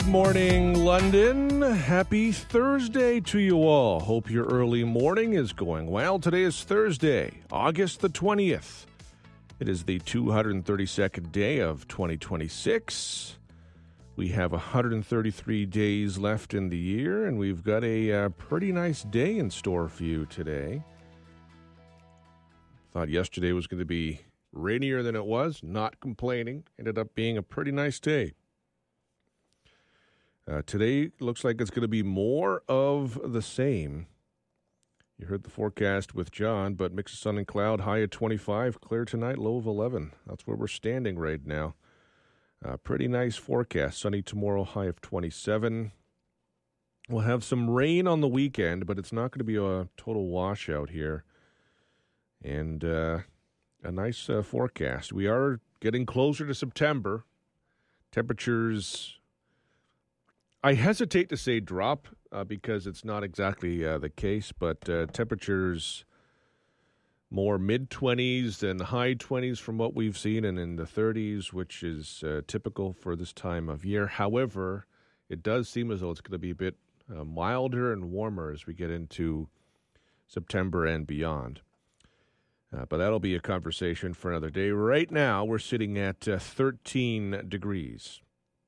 Morning, London. Happy Thursday to you all. Hope your early morning is going well. Today is Thursday, August the 20th. It is the 232nd day of 2026. We have 133 days left in the year, and we've got a pretty nice day in store for you today. Thought yesterday was going to be rainier than it was. Not complaining. Ended up being a pretty nice day. Today looks like it's going to be more of the same. You heard the forecast with John, but mix of sun and cloud, high of 25, clear tonight, low of 11. That's where we're standing right now. Pretty nice forecast. Sunny tomorrow, high of 27. We'll have some rain on the weekend, but it's not going to be a total washout here. And a nice forecast. We are getting closer to September. Temperatures, I hesitate to say drop because it's not exactly the case, but temperatures more mid-20s than high 20s from what we've seen, and in the 30s, which is typical for this time of year. However, it does seem as though it's going to be a bit milder and warmer as we get into September and beyond. But that'll be a conversation for another day. Right now, we're sitting at 13 degrees.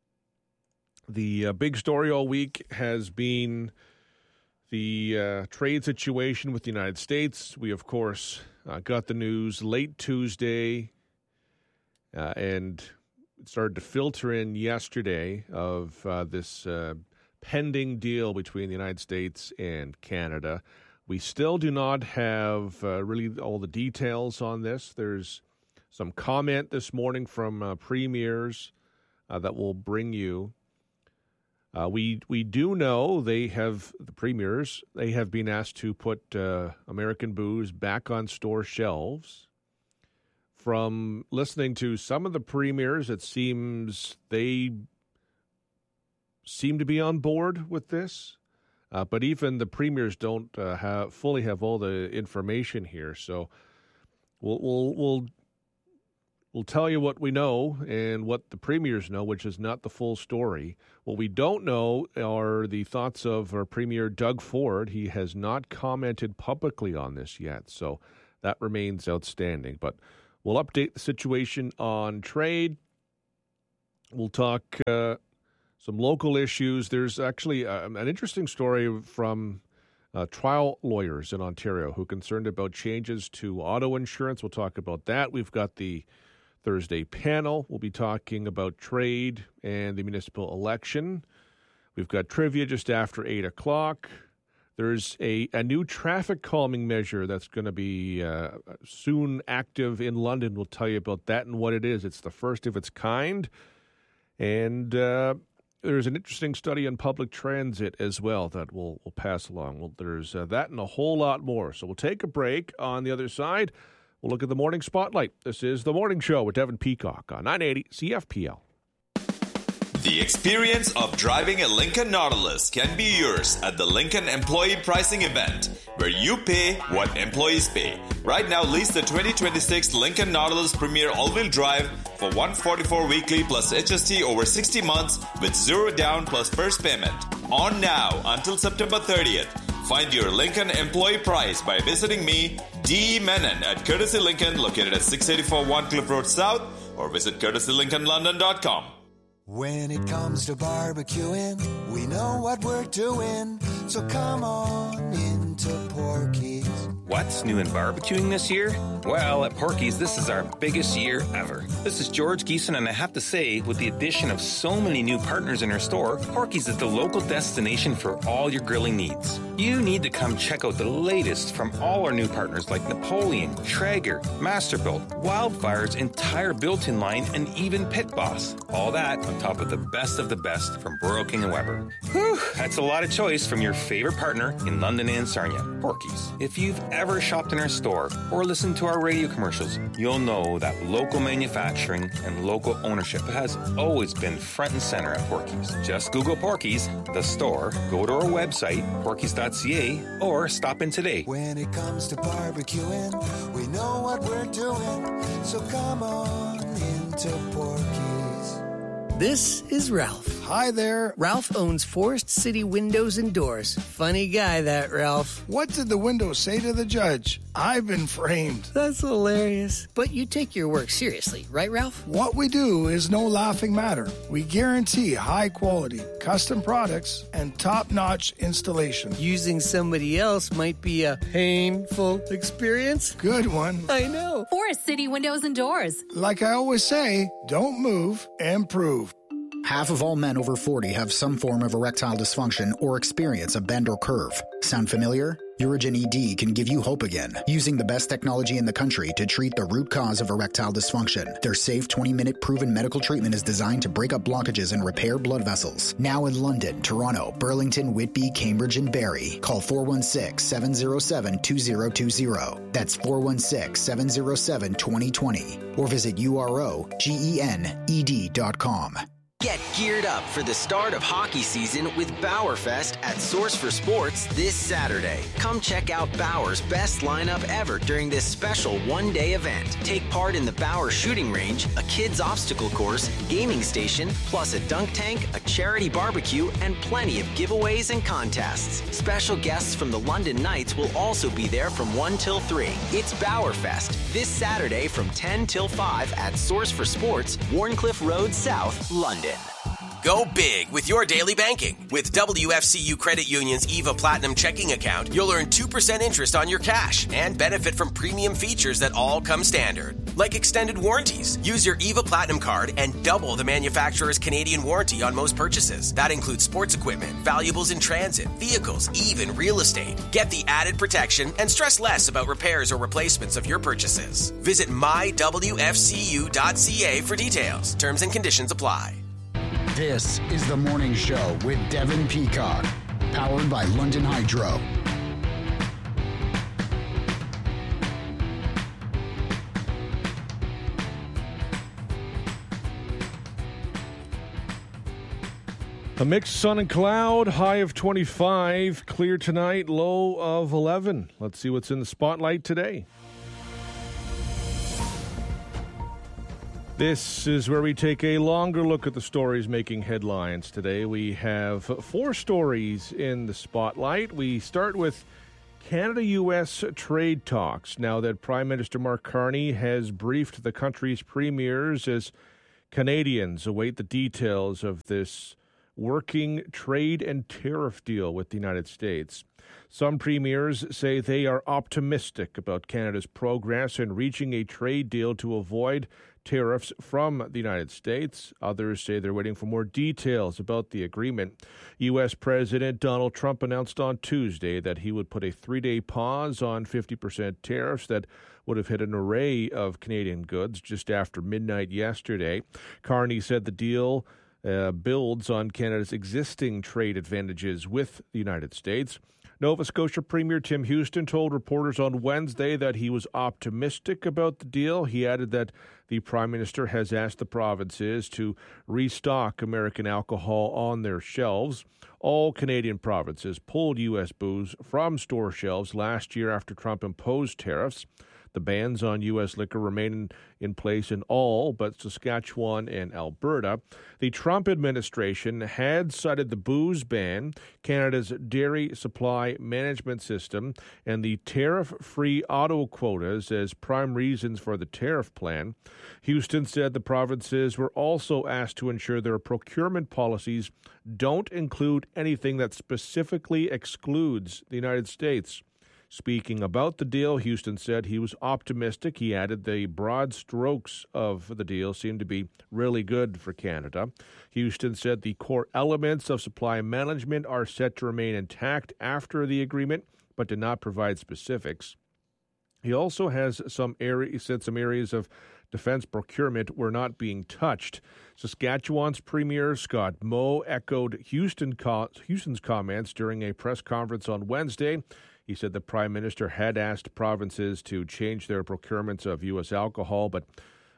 The big story all week has been the trade situation with the United States. We, of course, got the news late Tuesday, and it started to filter in yesterday of this pending deal between the United States and Canada. We still do not have really all the details on this. There's some comment this morning from premiers that will bring you. We do know the premiers, they have been asked to put American booze back on store shelves. From listening to some of the premiers, it seems they seem to be on board with this. But even the premiers don't fully have all the information here. So we'll tell you what we know and what the premiers know, which is not the full story. What we don't know are the thoughts of our Premier Doug Ford. He has not commented publicly on this yet, so that remains outstanding. But we'll update the situation on trade. We'll talk some local issues. There's actually an interesting story from trial lawyers in Ontario who are concerned about changes to auto insurance. We'll talk about that. We've got the Thursday panel. We'll be talking about trade and the municipal election. We've got trivia just after 8 o'clock. There's a new traffic calming measure that's going to be soon active in London. We'll tell you about that and what it is. It's the first of its kind. And there's an interesting study on public transit as well that we'll pass along. Well, there's that and a whole lot more. So we'll take a break. On the other side, we'll look at the Morning Spotlight. This is The Morning Show with Devin Peacock on 980 CFPL. The experience of driving a Lincoln Nautilus can be yours at the Lincoln Employee Pricing Event, where you pay what employees pay. Right now, lease the 2026 Lincoln Nautilus Premier All-Wheel Drive for $144 weekly plus HST over 60 months with zero down plus first payment. On now until September 30th. Find your Lincoln employee price by visiting me, D. Menon, at Courtesy Lincoln, located at 684 Warncliffe Road South, or visit courtesylincolnlondon.com. When it comes to barbecuing, we know what we're doing, so come on into Porky's. What's new in barbecuing this year? Well, at Porky's, this is our biggest year ever. This is George Geeson, and I have to say, with the addition of so many new partners in our store, Porky's is the local destination for all your grilling needs. You need to come check out the latest from all our new partners like Napoleon, Traeger, Masterbuilt, Wildfire's entire built-in line, and even Pit Boss. All that on top of the best from Royal King & Weber. Whew, that's a lot of choice from your favorite partner in London and Sarnia, Porky's. If you've ever shopped in our store or listened to our radio commercials, you'll know that local manufacturing and local ownership has always been front and center at Porky's. Just Google Porky's, the store, go to our website, porkys.ca, or stop in today. When it comes to barbecuing, we know what we're doing, so come on into Porky's. This is Ralph. Hi there. Ralph owns Forest City Windows and Doors. Funny guy, that Ralph. What did the window say to the judge? I've been framed. That's hilarious. But you take your work seriously, right, Ralph? What we do is no laughing matter. We guarantee high quality, custom products, and top-notch installation. Using somebody else might be a painful experience. Good one. I know. Forest City Windows and Doors. Like I always say, don't move, improve. Half of all men over 40 have some form of erectile dysfunction or experience a bend or curve. Sound familiar? Urigen ED can give you hope again, using the best technology in the country to treat the root cause of erectile dysfunction. Their safe 20-minute proven medical treatment is designed to break up blockages and repair blood vessels. Now in London, Toronto, Burlington, Whitby, Cambridge, and Barrie. Call 416-707-2020. That's 416-707-2020. Or visit UROGENED.com. Get geared up for the start of hockey season with Bauerfest at Source for Sports this Saturday. Come check out Bauer's best lineup ever during this special one-day event. Take part in the Bauer shooting range, a kids obstacle course, gaming station, plus a dunk tank, a charity barbecue, and plenty of giveaways and contests. Special guests from the London Knights will also be there from 1 till 3. It's Bauerfest this Saturday from 10 till 5 at Source for Sports, Warncliffe Road South, London. Go big with your daily banking. With WFCU Credit Union's EVA Platinum checking account, you'll earn 2% interest on your cash and benefit from premium features that all come standard, like extended warranties. Use your EVA Platinum card and double the manufacturer's Canadian warranty on most purchases. That includes sports equipment, valuables in transit, vehicles, even real estate. Get the added protection and stress less about repairs or replacements of your purchases. Visit mywfcu.ca for details. Terms and conditions apply. This is The Morning Show with Devin Peacock, powered by London Hydro. A mixed sun and cloud, high of 25, clear tonight, low of 11. Let's see what's in the spotlight today. This is where we take a longer look at the stories making headlines today. We have 4 stories in the spotlight. We start with Canada-U.S. trade talks. Now that Prime Minister Mark Carney has briefed the country's premiers as Canadians await the details of this working trade and tariff deal with the United States. Some premiers say they are optimistic about Canada's progress in reaching a trade deal to avoid tariffs from the United States. Others say they're waiting for more details about the agreement. U.S. President Donald Trump announced on Tuesday that he would put a 3-day pause on 50% tariffs that would have hit an array of Canadian goods just after midnight yesterday. Carney said the deal builds on Canada's existing trade advantages with the United States. Nova Scotia Premier Tim Houston told reporters on Wednesday that he was optimistic about the deal. He added that the Prime Minister has asked the provinces to restock American alcohol on their shelves. All Canadian provinces pulled U.S. booze from store shelves last year after Trump imposed tariffs. The bans on U.S. liquor remain in place in all but Saskatchewan and Alberta. The Trump administration had cited the booze ban, Canada's dairy supply management system, and the tariff-free auto quotas as prime reasons for the tariff plan. Houston said the provinces were also asked to ensure their procurement policies don't include anything that specifically excludes the United States. Speaking about the deal, Houston said he was optimistic. He added the broad strokes of the deal seemed to be really good for Canada. Houston said the core elements of supply management are set to remain intact after the agreement, but did not provide specifics. He also has some areas of defense procurement were not being touched. Saskatchewan's Premier Scott Moe echoed Houston's comments during a press conference on Wednesday. He said the Prime Minister had asked provinces to change their procurements of U.S. alcohol, but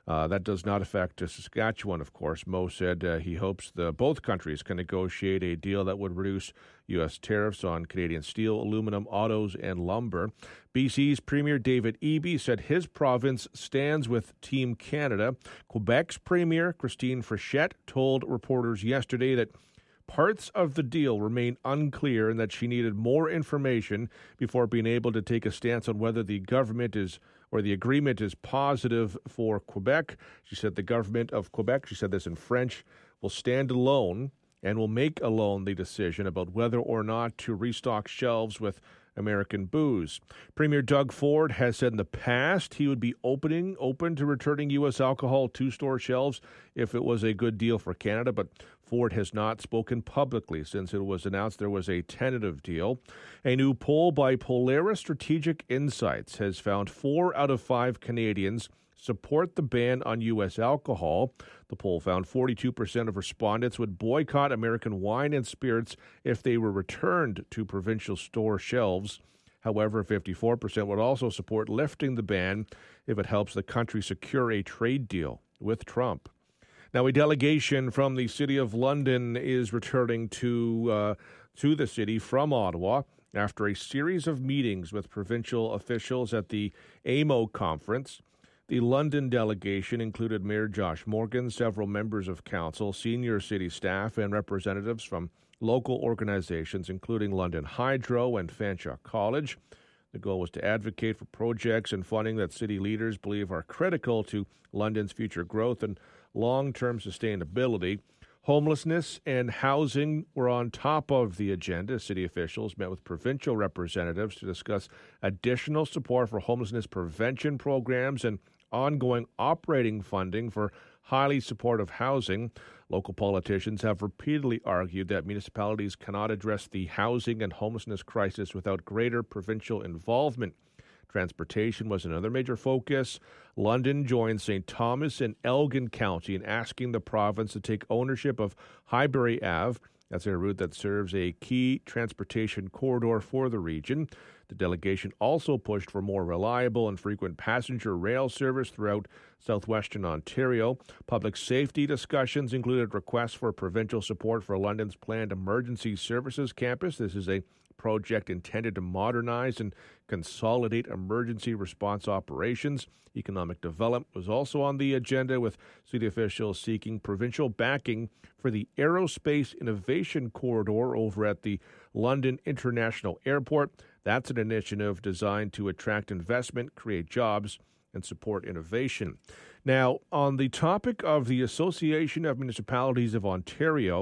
That does not affect Saskatchewan, of course. Moe said he hopes both countries can negotiate a deal that would reduce U.S. tariffs on Canadian steel, aluminum, autos, and lumber. BC's Premier David Eby said his province stands with Team Canada. Quebec's Premier Christine Frechette told reporters yesterday that parts of the deal remain unclear and that she needed more information before being able to take a stance on whether the government is or the agreement is positive for Quebec. She said the government of Quebec, she said this in French, will stand alone and will make alone the decision about whether or not to restock shelves with American booze. Premier Doug Ford has said in the past he would be open to returning U.S. alcohol to store shelves if it was a good deal for Canada, but Ford has not spoken publicly since it was announced there was a tentative deal. A new poll by Polaris Strategic Insights has found 4 out of 5 Canadians support the ban on U.S. alcohol. The poll found 42% of respondents would boycott American wine and spirits if they were returned to provincial store shelves. However, 54% would also support lifting the ban if it helps the country secure a trade deal with Trump. Now, a delegation from the City of London is returning to the city from Ottawa after a series of meetings with provincial officials at the AMO conference. The London delegation included Mayor Josh Morgan, several members of council, senior city staff, and representatives from local organizations, including London Hydro and Fanshawe College. The goal was to advocate for projects and funding that city leaders believe are critical to London's future growth and long-term sustainability. Homelessness and housing were on top of the agenda. City officials met with provincial representatives to discuss additional support for homelessness prevention programs and ongoing operating funding for highly supportive housing. Local politicians have repeatedly argued that municipalities cannot address the housing and homelessness crisis without greater provincial involvement. Transportation was another major focus. London joined St. Thomas and Elgin County in asking the province to take ownership of Highbury Ave. That's a route that serves a key transportation corridor for the region. The delegation also pushed for more reliable and frequent passenger rail service throughout southwestern Ontario. Public safety discussions included requests for provincial support for London's planned emergency services campus. This is a project intended to modernize and consolidate emergency response operations. Economic development was also on the agenda, with city officials seeking provincial backing for the Aerospace Innovation Corridor over at the London International Airport. That's an initiative designed to attract investment, create jobs, and support innovation. Now, on the topic of the Association of Municipalities of Ontario,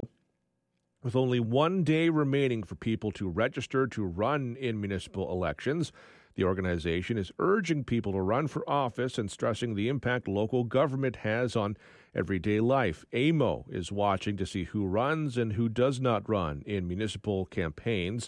with only 1 day remaining for people to register to run in municipal elections, the organization is urging people to run for office and stressing the impact local government has on everyday life. AMO is watching to see who runs and who does not run in municipal campaigns.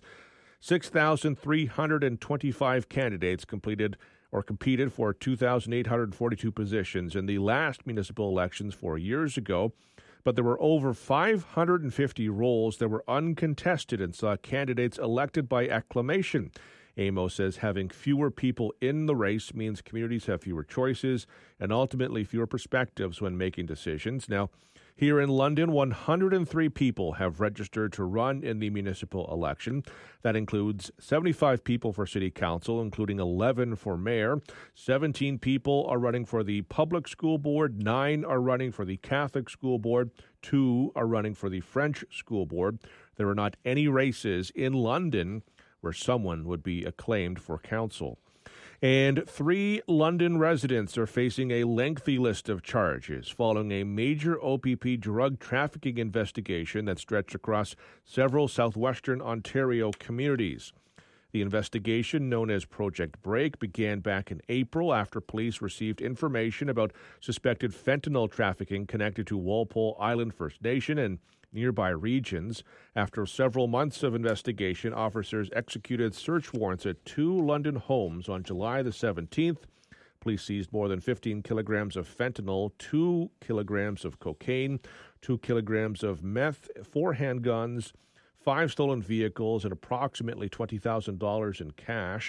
6,325 candidates competed for 2,842 positions in the last municipal elections 4 years ago. But there were over 550 roles that were uncontested and saw candidates elected by acclamation. AMO says having fewer people in the race means communities have fewer choices and ultimately fewer perspectives when making decisions. Now, here in London, 103 people have registered to run in the municipal election. That includes 75 people for city council, including 11 for mayor. 17 people are running for the public school board. 9 are running for the Catholic school board. 2 are running for the French school board. There are not any races in London where someone would be acclaimed for council. And 3 London residents are facing a lengthy list of charges following a major OPP drug trafficking investigation that stretched across several southwestern Ontario communities. The investigation, known as Project Break, began back in April after police received information about suspected fentanyl trafficking connected to Walpole Island First Nation and nearby regions. After several months of investigation, officers executed search warrants at 2 London homes on July the 17th. Police seized more than 15 kilograms of fentanyl, 2 kilograms of cocaine, 2 kilograms of meth, 4 handguns, 5 stolen vehicles, and approximately $20,000 in cash.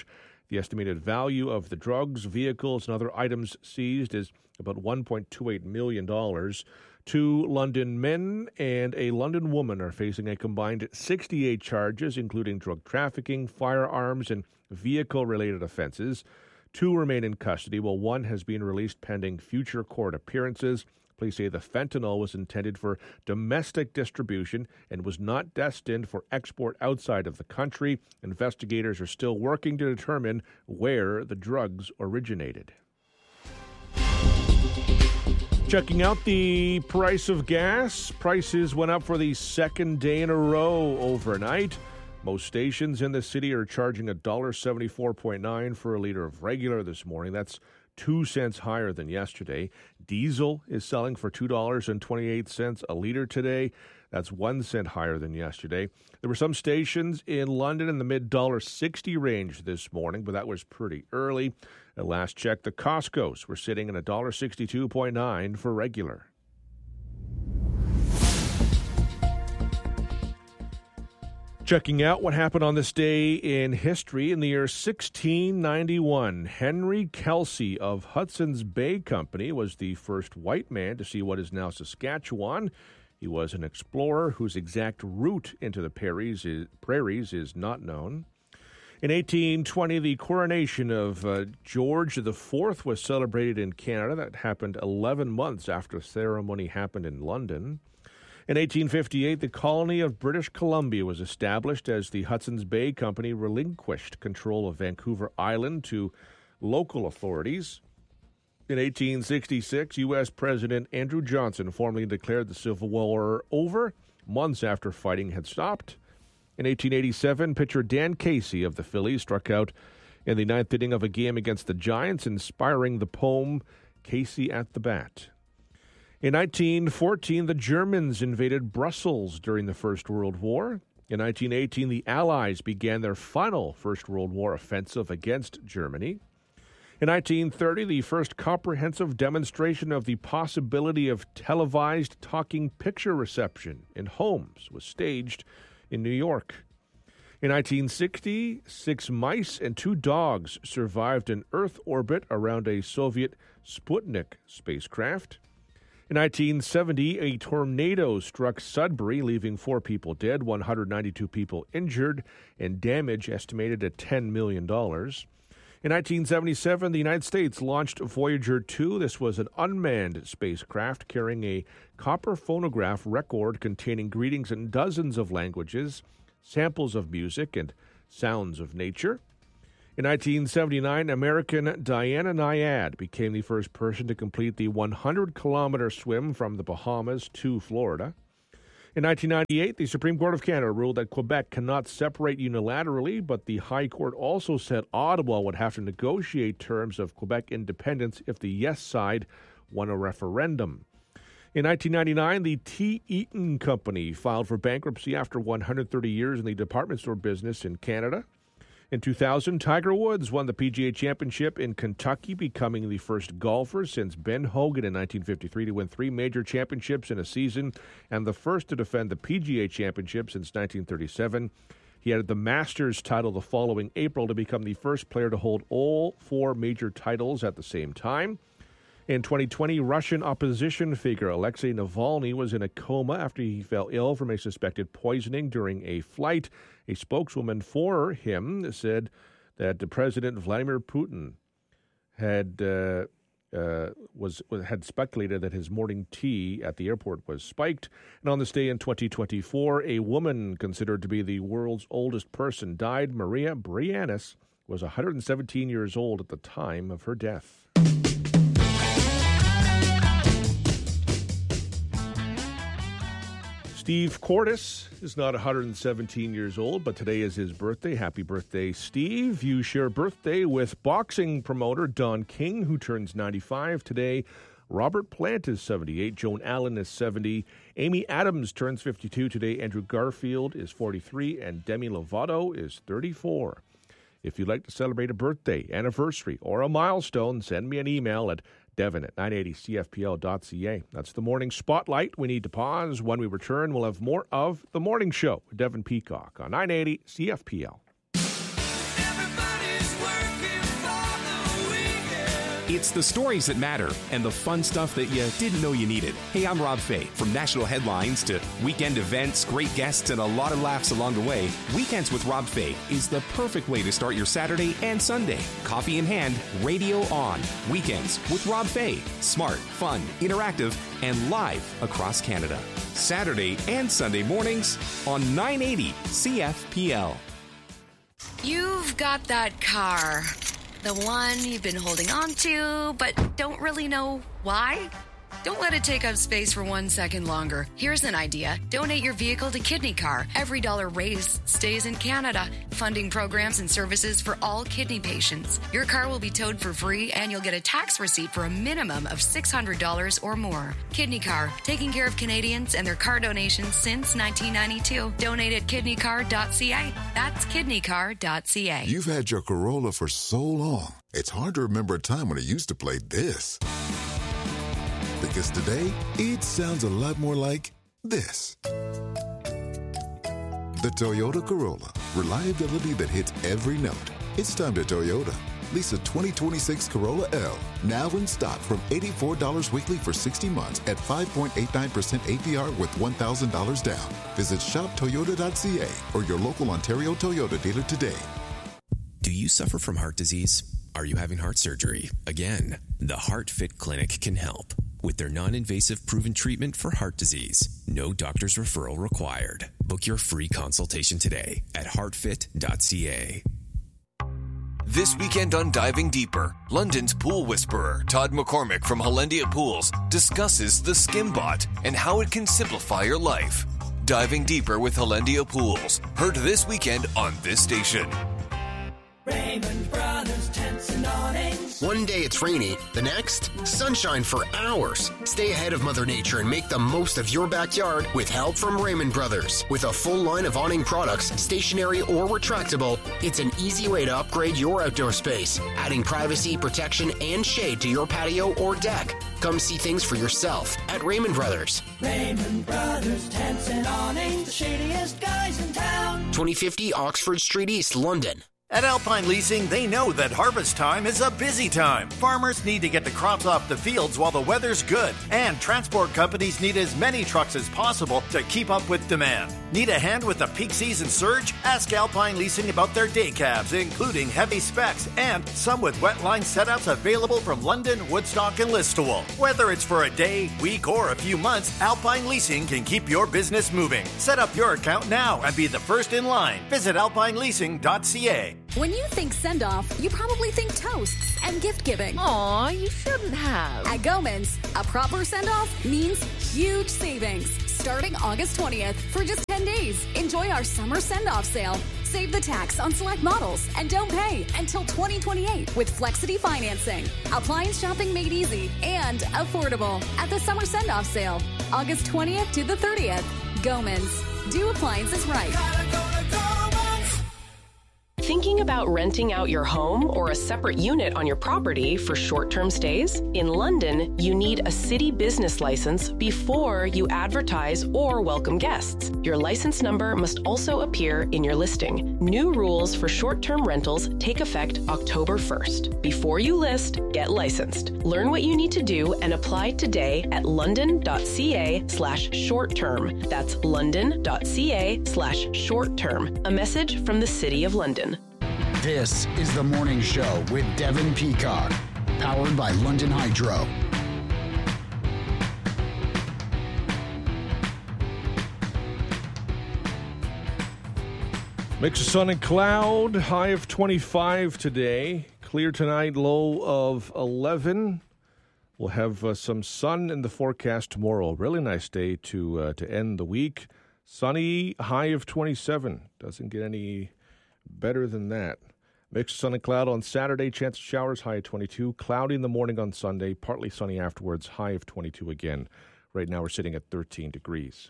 The estimated value of the drugs, vehicles, and other items seized is about $1.28 million. 2 London men and a London woman are facing a combined 68 charges, including drug trafficking, firearms, and vehicle-related offenses. 2 remain in custody, while 1 has been released pending future court appearances. Police say the fentanyl was intended for domestic distribution and was not destined for export outside of the country. Investigators are still working to determine where the drugs originated. Checking out the price of gas. Prices went up for the second day in a row overnight. Most stations in the city are charging $1.74.9 for a liter of regular this morning. That's 2 cents higher than yesterday. Diesel is selling for $2.28 a liter today. That's 1 cent higher than yesterday. There were some stations in London in the mid-$1.60 range this morning, but that was pretty early. At last check, the Costco's were sitting at $1.62.9 for regular. Checking out what happened on this day in history. In the year 1691, Henry Kelsey of Hudson's Bay Company was the first white man to see what is now Saskatchewan. He was an explorer whose exact route into the prairies is not known. In 1820, the coronation of George IV was celebrated in Canada. That happened 11 months after the ceremony happened in London. In 1858, the colony of British Columbia was established as the Hudson's Bay Company relinquished control of Vancouver Island to local authorities. In 1866, U.S. President Andrew Johnson formally declared the Civil War over, months after fighting had stopped. In 1887, pitcher Dan Casey of the Phillies struck out in the 9th inning of a game against the Giants, inspiring the poem Casey at the Bat. In 1914, the Germans invaded Brussels during the First World War. In 1918, the Allies began their final First World War offensive against Germany. In 1930, the first comprehensive demonstration of the possibility of televised talking picture reception in homes was staged in New York. In 1960, 6 mice and 2 dogs survived an Earth orbit around a Soviet Sputnik spacecraft. In 1970, a tornado struck Sudbury, leaving 4 people dead, 192 people injured, and damage estimated at $10 million. In 1977, the United States launched Voyager 2. This was an unmanned spacecraft carrying a copper phonograph record containing greetings in dozens of languages, samples of music, and sounds of nature. In 1979, American Diana Nyad became the first person to complete the 100-kilometer swim from the Bahamas to Florida. In 1998, the Supreme Court of Canada ruled that Quebec cannot separate unilaterally, but the High Court also said Ottawa would have to negotiate terms of Quebec independence if the yes side won a referendum. In 1999, the T. Eaton Company filed for bankruptcy after 130 years in the department store business in Canada. In 2000, Tiger Woods won the PGA Championship in Kentucky, becoming the first golfer since Ben Hogan in 1953 to win 3 major championships in a season and the first to defend the PGA Championship since 1937. He added the Masters title the following April to become the first player to hold all 4 major titles at the same time. In 2020, Russian opposition figure Alexei Navalny was in a coma after he fell ill from a suspected poisoning during a flight. A spokeswoman for him said that President Vladimir Putin had speculated that his morning tea at the airport was spiked. And on this day in 2024, a woman considered to be the world's oldest person died. Maria Brianis was 117 years old at the time of her death. Steve Cordes is not 117 years old, but today is his birthday. Happy birthday, Steve. You share birthday with boxing promoter Don King, who turns 95 today. Robert Plant is 78. Joan Allen is 70. Amy Adams turns 52 today. Andrew Garfield is 43. And Demi Lovato is 34. If you'd like to celebrate a birthday, anniversary, or a milestone, send me an email at devon@980cfpl.ca. That's the morning spotlight. We need to pause. When we return, we'll have more of The Morning Show with Devon Peacock on 980 CFPL. Everybody's working. It's the stories that matter and the fun stuff that you didn't know you needed. Hey, I'm Rob Fay. From national headlines to weekend events, great guests, and a lot of laughs along the way, Weekends with Rob Fay is the perfect way to start your Saturday and Sunday. Coffee in hand, radio on. Weekends with Rob Fay. Smart, fun, interactive, and live across Canada. Saturday and Sunday mornings on 980 CFPL. You've got that car. The one you've been holding on to, but don't really know why? Don't let it take up space for 1 second longer. Here's an idea. Donate your vehicle to Kidney Car. Every dollar raised stays in Canada, funding programs and services for all kidney patients. Your car will be towed for free, and you'll get a tax receipt for a minimum of $600 or more. Kidney Car, taking care of Canadians and their car donations since 1992. Donate at kidneycar.ca. That's kidneycar.ca. You've had your Corolla for so long, it's hard to remember a time when it used to play this. Because today, it sounds a lot more like this. The Toyota Corolla. Reliability that hits every note. It's time to Toyota. Lease a 2026 Corolla L. Now in stock from $84 weekly for 60 months at 5.89% APR with $1,000 down. Visit shoptoyota.ca or your local Ontario Toyota dealer today. Do you suffer from heart disease? Are you having heart surgery? Again, the HeartFit Clinic can help. With their non-invasive proven treatment for heart disease. No doctor's referral required. Book your free consultation today at heartfit.ca. This weekend on Diving Deeper, London's pool whisperer, Todd McCormick from Hollandia Pools, discusses the Skimbot and how it can simplify your life. Diving Deeper with Hollandia Pools, heard this weekend on this station. Raymond Brothers Tents and Awnings. One day it's rainy, the next, sunshine for hours. Stay ahead of Mother Nature and make the most of your backyard with help from Raymond Brothers. With a full line of awning products, stationary or retractable, it's an easy way to upgrade your outdoor space, adding privacy, protection, and shade to your patio or deck. Come see things for yourself at Raymond Brothers. Raymond Brothers Tents and Awnings, the shadiest guys in town. 2050 Oxford Street East, London. At Alpine Leasing, they know that harvest time is a busy time. Farmers need to get the crops off the fields while the weather's good. And transport companies need as many trucks as possible to keep up with demand. Need a hand with the peak season surge? Ask Alpine Leasing about their day cabs, including heavy specs and some with wet line setouts available from London, Woodstock, and Listowel. Whether it's for a day, week, or a few months, Alpine Leasing can keep your business moving. Set up your account now and be the first in line. Visit alpineleasing.ca. When you think send-off, you probably think toasts and gift-giving. Aw, you shouldn't have. At Gomans, a proper send-off means huge savings. Starting August 20th for just 10 days. Enjoy our summer send-off sale. Save the tax on select models and don't pay until 2028 with Flexity financing. Appliance shopping made easy and affordable at the summer send-off sale. August 20th to the 30th. Gomans. Do appliances right. Thinking about renting out your home or a separate unit on your property for short-term stays? In London, you need a city business license before you advertise or welcome guests. Your license number must also appear in your listing. New rules for short-term rentals take effect October 1st. Before you list, get licensed. Learn what you need to do and apply today at london.ca/short-term. That's london.ca/short-term. A message from the City of London. This is The Morning Show with Devin Peacock, powered by London Hydro. Mix of sun and cloud, high of 25 today. Clear tonight, low of 11. We'll have some sun in the forecast tomorrow. Really nice day to end the week. Sunny, high of 27. Doesn't get any better than that. Mix of sun and cloud on Saturday. Chance of showers, high of 22. Cloudy in the morning on Sunday. Partly sunny afterwards, high of 22 again. Right now we're sitting at 13 degrees.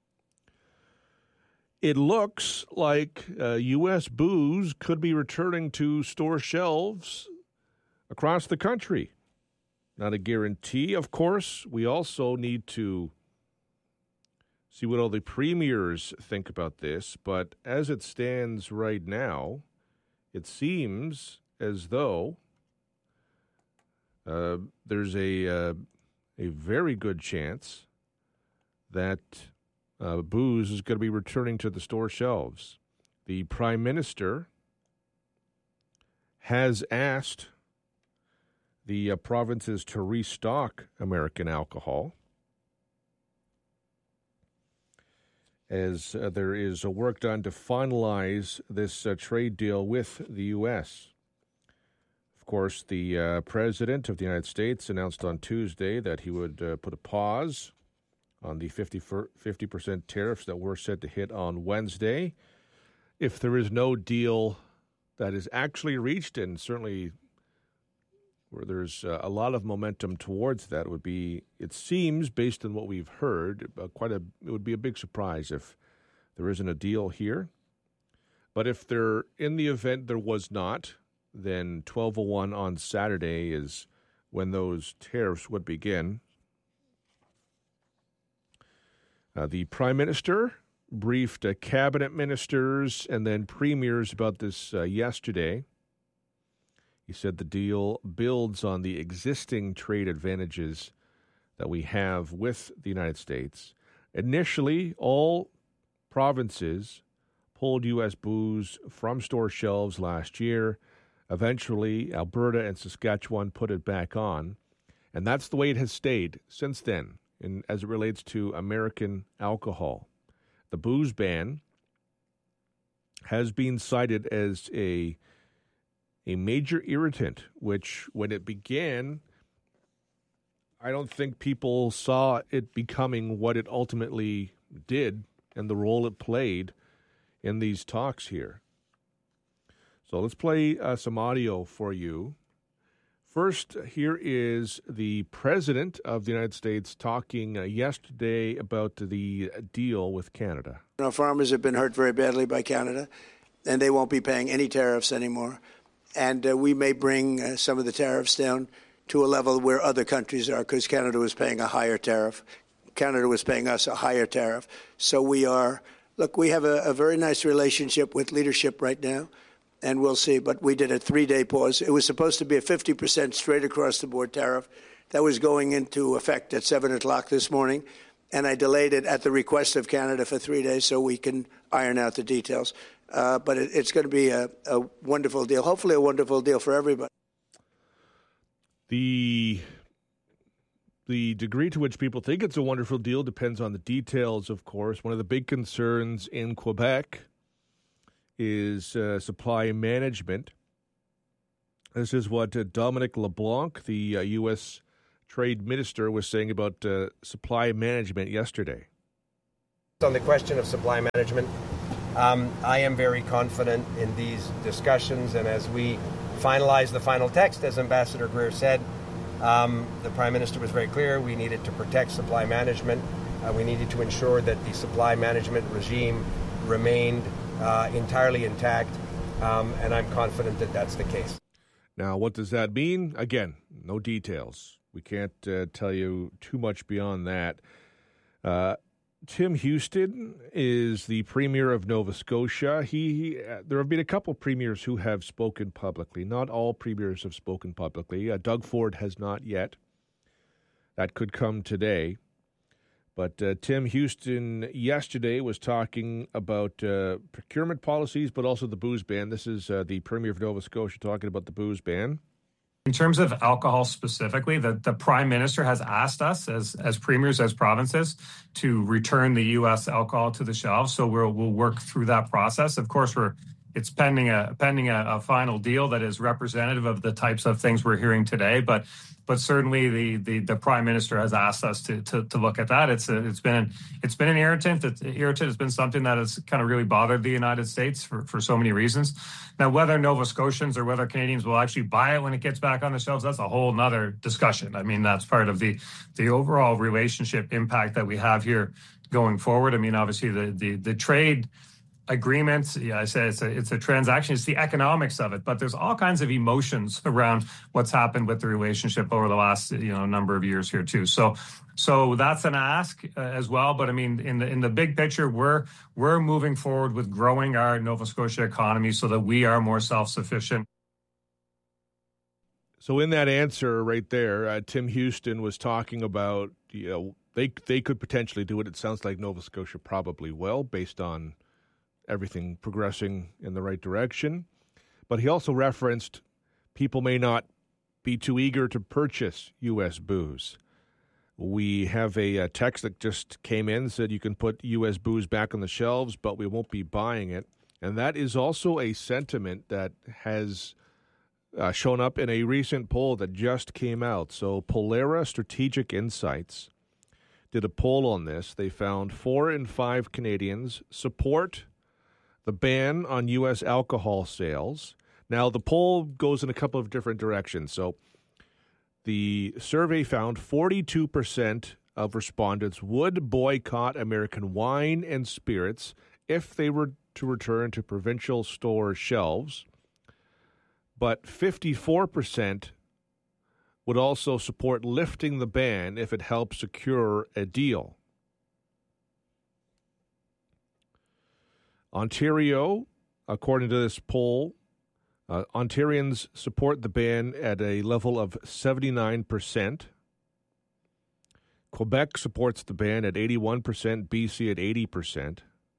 It looks like U.S. booze could be returning to store shelves across the country. Not a guarantee, of course. We also need to see what all the premiers think about this. But as it stands right now, it seems as though there's a very good chance that booze is going to be returning to the store shelves. The Prime Minister has asked the provinces to restock American alcohol, as there is work done to finalize this trade deal with the U.S. Of course, the President of the United States announced on Tuesday that he would put a pause on the 50% tariffs that were set to hit on Wednesday. If there is no deal that is actually reached, and certainly where there's a lot of momentum towards that, would be, it seems, based on what we've heard, it would be a big surprise if there isn't a deal here. But if there, in the event there was not, then 12:01 on Saturday is when those tariffs would begin. The Prime Minister briefed cabinet ministers and then premiers about this yesterday. He said the deal builds on the existing trade advantages that we have with the United States. Initially, all provinces pulled U.S. booze from store shelves last year. Eventually, Alberta and Saskatchewan put it back on, and that's the way it has stayed since then, as it relates to American alcohol. The booze ban has been cited as a major irritant, which, when it began, I don't think people saw it becoming what it ultimately did and the role it played in these talks here. So let's play some audio for you. First, here is the President of the United States talking yesterday about the deal with Canada. Our farmers have been hurt very badly by Canada, and they won't be paying any tariffs anymore. And we may bring some of the tariffs down to a level where other countries are, because Canada was paying a higher tariff. Canada was paying us a higher tariff. So we have a very nice relationship with leadership right now, and we'll see. But we did a 3-day pause. It was supposed to be a 50% straight across the board tariff that was going into effect at 7 o'clock this morning. And I delayed it at the request of Canada for 3 days so we can iron out the details. But it's going to be a wonderful deal, hopefully a wonderful deal for everybody. The degree to which people think it's a wonderful deal depends on the details, of course. One of the big concerns in Quebec is supply management. This is what Dominic LeBlanc, the U.S. Trade Minister, was saying about supply management yesterday. On the question of supply management, I am very confident in these discussions, and as we finalize the final text, as Ambassador Greer said, the Prime Minister was very clear. We needed to protect supply management. We needed to ensure that the supply management regime remained entirely intact, and I'm confident that that's the case. Now, what does that mean? Again, no details. We can't tell you too much beyond that. Tim Houston is the Premier of Nova Scotia. There have been a couple premiers who have spoken publicly. Not all premiers have spoken publicly. Doug Ford has not yet. That could come today. But Tim Houston yesterday was talking about procurement policies, but also the booze ban. This is the Premier of Nova Scotia talking about the booze ban. In terms of alcohol specifically, the Prime Minister has asked us as premiers, as provinces, to return the U.S. alcohol to the shelves. So we'll work through that process. Of course, it's pending a final deal that is representative of the types of things we're hearing today. But certainly the Prime Minister has asked us to look at that. It's been an irritant. It's been something that has kind of really bothered the United States for so many reasons. Now, whether Nova Scotians or whether Canadians will actually buy it when it gets back on the shelves, that's a whole nother discussion. I mean, that's part of the overall relationship impact that we have here going forward. I mean, obviously the trade agreements, I say it's a transaction, it's the economics of it, but there's all kinds of emotions around what's happened with the relationship over the last number of years here too. So that's an ask as well. But I mean, in the big picture, we're moving forward with growing our Nova Scotia economy so that we are more self-sufficient. So in that answer right there, Tim Houston was talking about, they could potentially do it. It sounds like Nova Scotia probably will, based on everything progressing in the right direction. But he also referenced people may not be too eager to purchase U.S. booze. We have a text that just came in, said you can put U.S. booze back on the shelves, but we won't be buying it. And that is also a sentiment that has shown up in a recent poll that just came out. So Polera Strategic Insights did a poll on this. They found 4 in 5 Canadians support the ban on U.S. alcohol sales. Now, the poll goes in a couple of different directions. So the survey found 42% of respondents would boycott American wine and spirits if they were to return to provincial store shelves. But 54% would also support lifting the ban if it helps secure a deal. Ontario, according to this poll, Ontarians support the ban at a level of 79%. Quebec supports the ban at 81%, BC at 80%.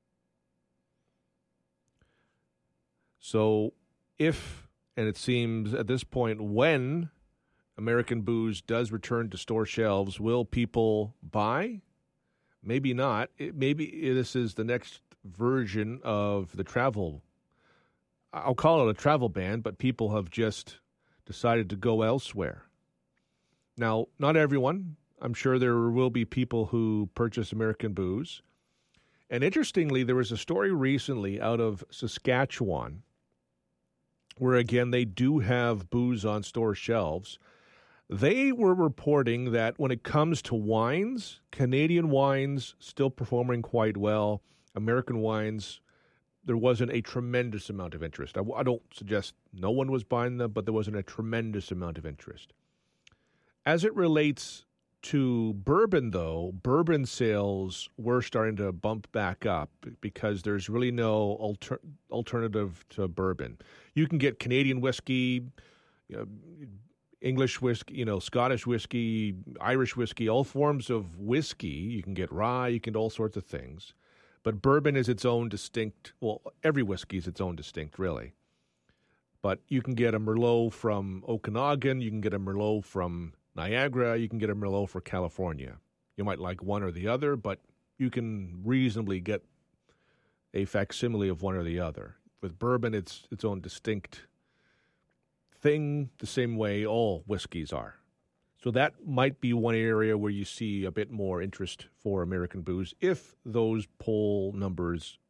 So if, and it seems at this point, when American booze does return to store shelves, will people buy? Maybe not. Maybe this is the next version of the travel. I'll call it a travel ban, but people have just decided to go elsewhere. Now, not everyone. I'm sure there will be people who purchase American booze. And interestingly, there was a story recently out of Saskatchewan where, again, they do have booze on store shelves. They were reporting that when it comes to wines, Canadian wines still performing quite well. American wines, there wasn't a tremendous amount of interest. I don't suggest no one was buying them, but there wasn't a tremendous amount of interest. As it relates to bourbon, though, bourbon sales were starting to bump back up because there's really no alternative to bourbon. You can get Canadian whiskey, English whiskey, Scottish whiskey, Irish whiskey, all forms of whiskey. You can get rye, you can do all sorts of things. But bourbon is its own distinct, well, every whiskey is its own distinct, really. But you can get a Merlot from Okanagan, you can get a Merlot from Niagara, you can get a Merlot for California. You might like one or the other, but you can reasonably get a facsimile of one or the other. With bourbon, it's its own distinct thing, the same way all whiskeys are. So that might be one area where you see a bit more interest for American booze if those poll numbers